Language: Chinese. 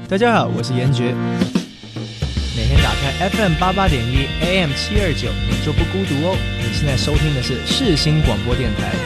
大家好，我是严爵。每天打开 FM88.1 AM729，你就不孤独哦。你现在收听的是世新广播电台